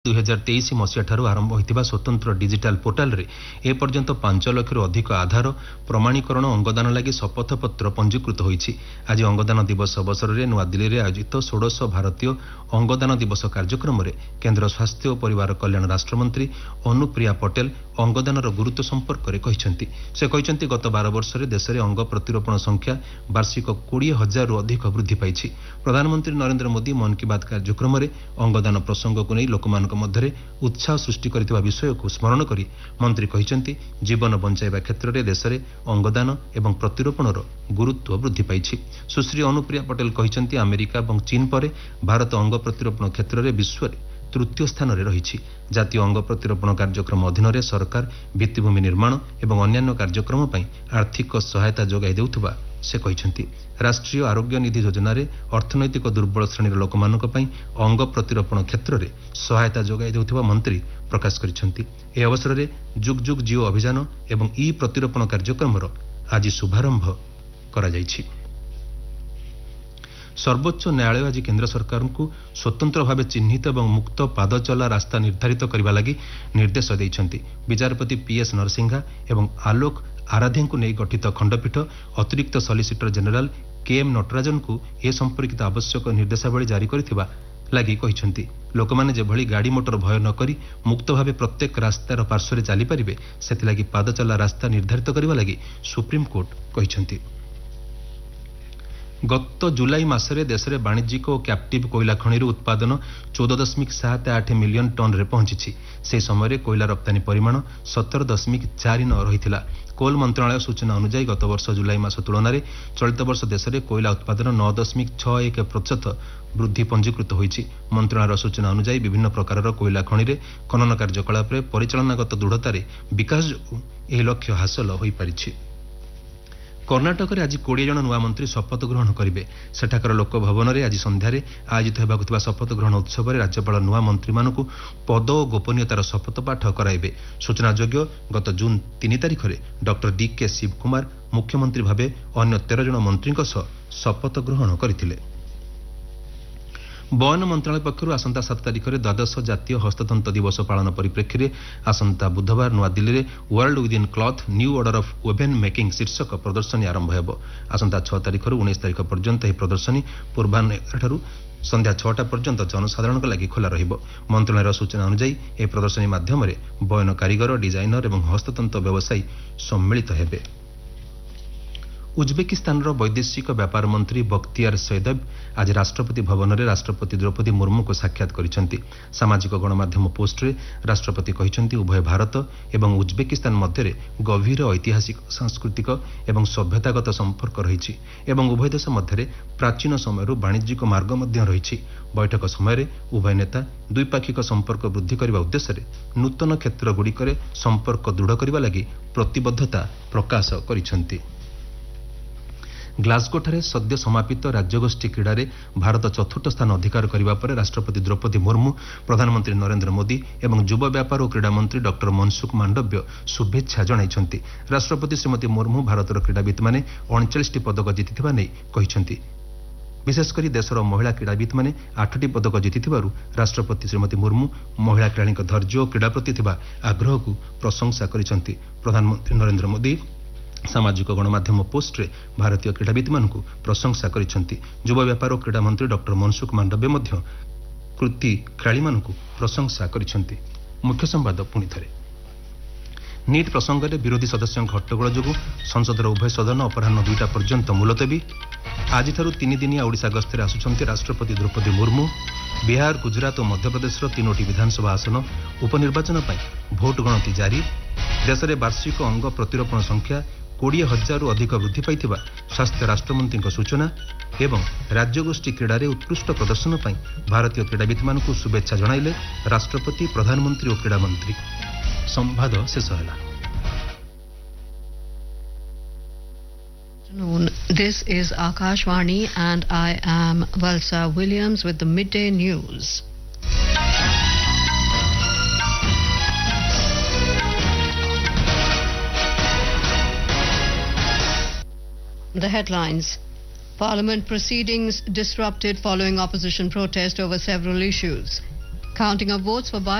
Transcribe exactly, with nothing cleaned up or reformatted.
दुई हजार तेईस मसीहा ठारू आरंभ होइतिबा स्वतंत्र डिजिटाल पोर्टाल रे ए पर्यंत पांच लाख रु अधिक आधार प्रमाणीकरण अंगदान लगी शपथपत्र पंजीकृत होईछि। आज अंगदान दिवस अवसर में नुआदिल्ली रे आयोजित षोडश भारतीय अंगदान दिवस कार्यक्रम में केन्द्र स्वास्थ्य और परिवार कल्याण राष्ट्रमंत्री अनुप्रिया पटेल अंगदानर गुरुत्व संपर्क में कहिसेंति। से कहिसेंति गत बारह वर्ष रे देश में अंग प्रतिरोपण संख्या वार्षिक बीस हजार रु अधिक वृद्धि पाइछि। प्रधानमंत्री नरेंद्र मोदी मन की बात कार्यक्रम में अंगदान प्रसंग को नहीं लोकमान मध्य उत्साह सृष्टि करथिबा विषय को स्मरण करी मंत्री कहिसेंति जीवन बंचाइबा क्षेत्र में देश में अंगदान एवं प्रतिरोपणर गुरुत्व वृद्धि पाइछि। सुश्री अनुप्रिया पटेल कहिसेंति अमेरिका और चीन पर भारत अंग प्रतिरोपण क्षेत्र में विश्व में तृतीय स्थान में रही। जातीय अंग प्रतिरोपण कार्यक्रम अधीन रे सरकार भित्तिभूमि निर्माण एवं अन्यान्य कार्यक्रम पर आर्थिक सहायता जोगाई देउथबा से कहिसेंति। राष्ट्रीय आरोग्य निधि योजना रे अर्थनैतिक दुर्बल श्रेणी लोकमानक पई अंग प्रतिरोपण क्षेत्र में सहायता जोगाई देउथबा मंत्री प्रकाश करिसेंति। ए अवसर में जुग जुग जियो अभियान एवं ई प्रतिरोपण कार्यक्रम आज शुभारंभ करा जायछि। सर्वोच्च न्यायालय आज केन्द्र सरकार को स्वतंत्र भाव चिन्हित और मुक्त पादचला रास्ता निर्धारित करने लगी निर्देश देइछन्ति। विचारपति पीएस नरसिंहा एवं आलोक आराध्य को नहीं गठित खंडपीठ अतिरिक्त सॉलिसिटर जनरल के एम नटराजन को ए संपर्कित आवश्यक निर्देशावली जारी करथिबा लगी कहिछन्ति। लोकमाने जेभଳି गाड़ी मोटर भय न करी मुक्त भाव प्रत्येक रास्तार पार्श्व चली पारिबे सेथिलागि पादचला रास्ता निर्धारित करबा लगी सुप्रीम कोर्ट कहिछन्ति। गत जुलाई मासरे देश में वाणिज्यिक और कैप्टिव कोयला खनिर उत्पादन चौदह दशमिक सात आठ मिलियन टन रे पहुंची। से समय कोयला रप्तानी परिमाण सतर दशमिक चार नौ रही। कोल मंत्रालय सूचना अनुसार गत वर्ष जुलाई मास तुलन में चलित वर्ष देश में कोयला उत्पादन नौ दशमिक छह एक प्रतिशत वृद्धि पंजीकृत होईछि। मंत्रालय सूचना अनुसार विभिन्न प्रकार कोयला खनि खनन कार्यकलाप परिचालनागत दृढ़तार विकास जो यह लक्ष्य हासिल हो पारिछि। कर्णाटक में आज बीस जन नुआ मंत्री शपथ ग्रहण करेंगे। सेठाकर लोकभवन में आज संध्यारे आयोजित होगा शपथ ग्रहण उत्सव में राज्यपाल नुआ मंत्री मानक पद और गोपनीयतार शपथ पाठ कराइबे। सूचनायोग्य गत जून तीन तारिख में डॉक्टर डी के शिवकुमार मुख्यमंत्री भाव अन्य तेरह जन मंत्री शपथ ग्रहण करथिले। बयन मंत्रालय पक्षर आसंता सात तारिख में द्वादश जातीय हस्ततंत्र दिवस पालन परिप्रेक्षी में आसंता बुधवार नुआदिल्ली में world within cloth new order of women making शीर्षक प्रदर्शनी आरंभ होब। आसंता छह तारिख उन्नीस तारिख पर्यंत यह प्रदर्शनी पूर्वाह्न एगार संध्या छटा पर्यंत जनसाधारण लगी खोला रहिब। मंत्रालय सूचना अनुसार यह प्रदर्शनी माध्यम बयन कारीगर डिजाइनर और हस्ततंत्र व्यवसायी सम्मिलित हेबे। उज्बेकिस्तान वैदेशिक व्यापार मंत्री बख्तियार सैदब आज राष्ट्रपति भवन में राष्ट्रपति द्रौपदी मुर्मू को साक्षात करिसेंति। सामाजिक गणमाध्यम पोस्ट रे राष्ट्रपति कहिसेंति उभय भारत एवं उज्बेकिस्तान मध्य गभीर ऐतिहासिक सांस्कृतिक एवं सभ्यतागत संपर्क रही एवं उभय देश मध्य प्राचीन समय वाणिज्यिक मार्ग मध्य रही। बैठक समय उभय नेता द्विपाक्षिक संपर्क वृद्धि करने उद्देश्य नूतन क्षेत्र गुड़िक संपर्क दृढ़ करने लगी प्रतिबद्धता प्रकाश करिसेंति। ग्लासगोठारे सद्य समापित राज्यगोष्ठी क्रीड़ा रे भारत चतुर्थ स्थान अधिकार करने पर राष्ट्रपति द्रौपदी मुर्मू प्रधानमंत्री नरेंद्र मोदी एवं युवा व्यापार और क्रीड़ा मंत्री डॉक्टर मनसुख मांडव्य शुभेच्छा जणाइछन्ति। राष्ट्रपति श्रीमती मुर्मू भारतर क्रीड़ावित माने उनचालीस पदक जीतिथिबा नै कहिछन्ति। विशेषकर देशर महिला क्रीड़ावित माने आठटी पदक जीतिथिबारु राष्ट्रपति श्रीमती मुर्मू महिला खेलाड़ीक धैर्य और क्रीड़ा प्रति थिबा आग्रह को प्रशंसा करिसन्ति। प्रधानमंत्री नरेंद्र मोदी सामाजिक गणमाध्यम पोस्ट रे भारतीय क्रीड़ाविद मानक प्रशंसा करिसेंति। युवा व्यापार और क्रीड़ा मंत्री डॉक्टर मनसुख मांडव्य मध्य कृति खेलाड़ी मानक प्रशंसा करिसेंति। मुख्य संवाद पुणी थरे। नीट प्रसंग में विरोधी सदस्यों हट्टगोल जो संसदर उभय सदन अपराह दुईटा पर्यंत मुलतवी। आज तीन दिनिया ओडिशा गस्तर आसुचंती राष्ट्रपति द्रौपदी मुर्मू। बिहार गुजरात और मध्यप्रदेश तीनोटी विधानसभा आसन उपनिर्वाचन पर भोट गणति जारी। देश में वार्षिक अंग प्रतिरोपण संख्या कोड़े हजार अधिक वृद्धि पाई स्वास्थ्य राष्ट्रमंत्री सूचना एवं राज्यगोष्ठी क्रीड़ा उत्कृष्ट प्रदर्शन पर भारतीय क्रीड़ाविद मानक शुभेच्छा जणाइले राष्ट्रपति प्रधानमंत्री और क्रीड़ा मंत्री। संवाद शेष है। This is Akashvani and I am Valsa Williams with the midday news. The headlines. Parliament proceedings disrupted following opposition protest over several issues. Counting of votes for